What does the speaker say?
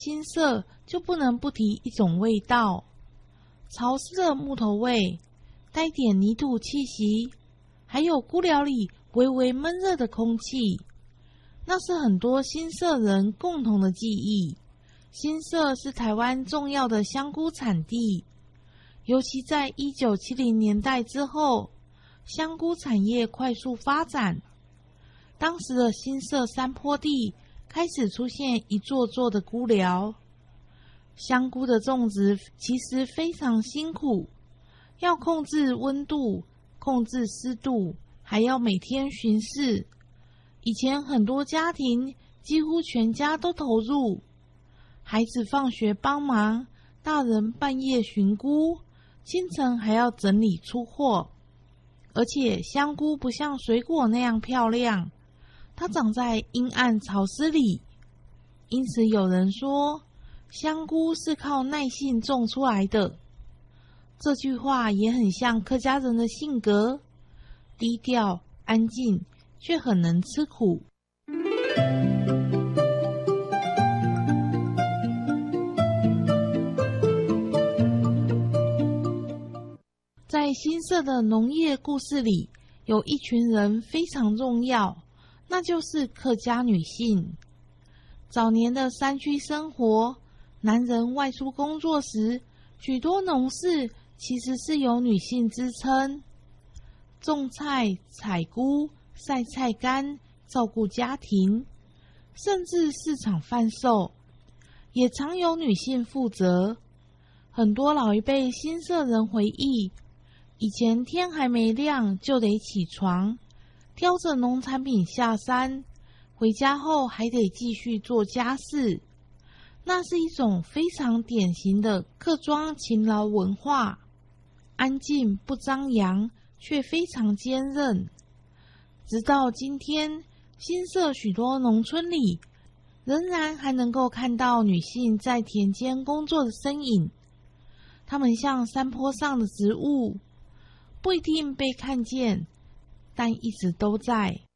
新社就不能不提一种味道，潮湿的木头味，带点泥土气息，还有菇寮里微微闷热的空气，那是很多新社人共同的记忆。新社是台湾重要的香菇产地，尤其在1970年代之后，香菇产业快速发展。当时的新社山坡地开始出现一座座的菇寮。香菇的种植其实非常辛苦，要控制温度、控制湿度，还要每天巡视。以前很多家庭几乎全家都投入，孩子放学帮忙，大人半夜巡菇，清晨还要整理出货。而且香菇不像水果那样漂亮，它长在阴暗潮湿里，因此有人说香菇是靠耐性种出来的。这句话也很像客家人的性格，低调安静，却很能吃苦。在新社的农业故事里，有一群人非常重要，那就是客家女性。早年的山区生活，男人外出工作时，许多农事其实是由女性支撑，种菜、采菇、晒菜干，照顾家庭，甚至市场贩售，也常由女性负责。很多老一辈新社人回忆，以前天还没亮就得起床，挑着农产品下山，回家后还得继续做家事。那是一种非常典型的客庄勤劳文化，安静不张扬，却非常坚韧。直到今天，新社许多农村里，仍然还能够看到女性在田间工作的身影。她们像山坡上的植物，不一定被看见，但一直都在。